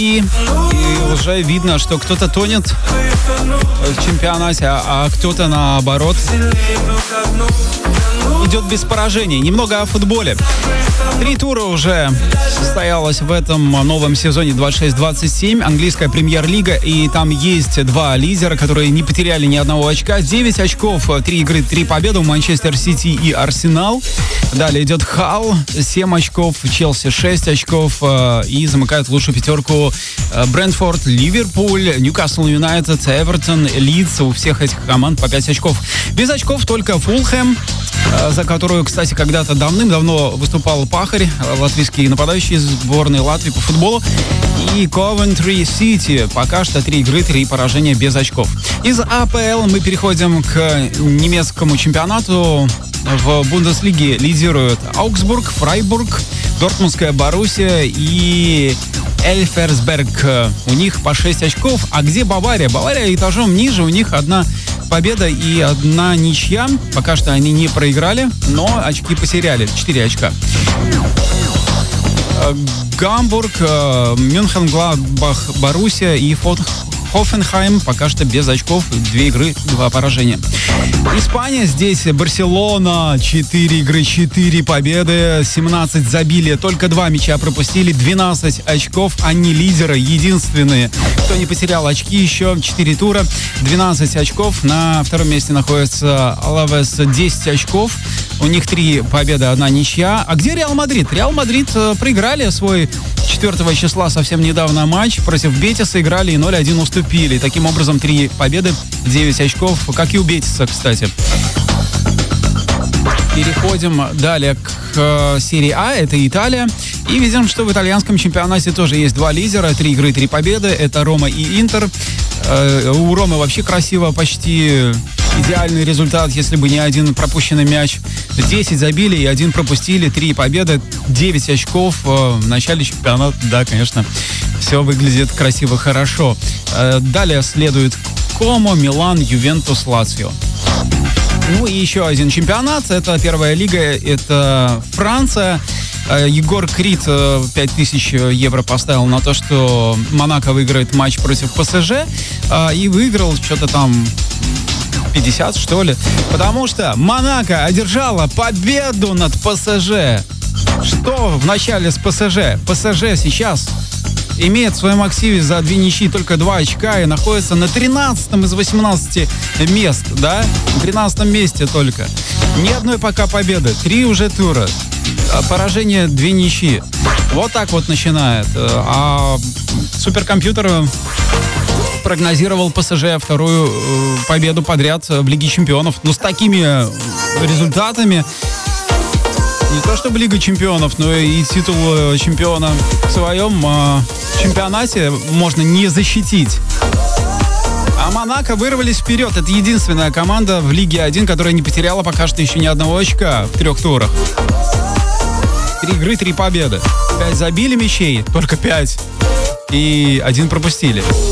И уже видно, что кто-то тонет в чемпионате, а кто-то, наоборот, идет без поражений. Немного о футболе. 3 тура уже состоялось в этом новом сезоне 26-27. Английская премьер-лига. И там есть 2 лидера, которые не потеряли ни одного очка. 9 очков, 3 игры, 3 победы у Манчестер Сити и Арсенал. Далее идет Халл, 7 очков. Челси 6 очков. И замыкает лучшую пятерку Брентфорд, Ливерпуль, Ньюкасл Юнайтед, Эвертон, Лидс. У всех этих команд по 5 очков. Без очков только Фулхэм, за которую, кстати, когда-то давным-давно выступал Пахарь, латвийский нападающий из сборной Латвии по футболу. И Coventry City. Пока что 3 игры, 3 поражения без очков. Из АПЛ мы переходим к немецкому чемпионату. В Бундеслиге лидируют Аугсбург, Фрайбург, Дортмундская Боруссия и Эльферсберг. У них по 6 очков. А где Бавария? Бавария этажом ниже. У них 1 победа и 1 ничья. Пока что они не проиграли, но очки потеряли. 4 очка. Гамбург, Мюнхен-Гладбах, Боруссия и Хофенхайм пока что без очков. 2 игры, 2 поражения. Испания. Здесь Барселона. 4 игры, 4 победы. 17 забили. Только 2 мяча пропустили. 12 очков. Они лидеры. Единственные, кто не потерял очки еще. 4 тура. 12 очков. На 2-м месте находится Алавес. 10 очков. У них 3 победы, 1 ничья. А где Реал Мадрид? Реал Мадрид проиграли свой 4 числа совсем недавно матч. Против Бетиса играли и 0-1 уступили. Таким образом, 3 победы, 9 очков. Как и у Бетиса, кстати. Переходим далее к серии А. Это Италия. И видим, что в итальянском чемпионате тоже есть 2 лидера. 3 игры, 3 победы. Это Рома и Интер. У Ромы вообще красиво, почти идеальный результат, если бы не 1 пропущенный мяч. 10 забили и 1 пропустили, 3 победы, 9 очков в начале чемпионата. Да, конечно, все выглядит красиво, хорошо. Далее следует Комо, Милан, Ювентус, Лацио. Ну и еще 1 чемпионат. Это 1-я лига, это Франция. Егор Крид 5000 евро поставил на то, что Монако выиграет матч против ПСЖ. И выиграл что-то там 50, что ли. Потому что Монако одержала победу над ПСЖ. Что в начале с ПСЖ? ПСЖ сейчас имеет в своем активе за 2 ничьи только 2 очка и находится на 13-м из 18 мест, да? На 13-м месте только. Ни одной пока победы. 3 уже тура. Поражение 2 ничьи. Вот так вот начинает. А суперкомпьютер прогнозировал ПСЖ 2-ю победу подряд в Лиге чемпионов. Но с такими результатами не то чтобы Лига чемпионов, но и титул чемпиона в своем чемпионате можно не защитить. А Монако вырвались вперед. Это единственная команда в Лиге 1, которая не потеряла пока что еще ни одного очка в 3 турах. 3 игры, 3 победы. 5 забили мячей, только 5. И 1 пропустили.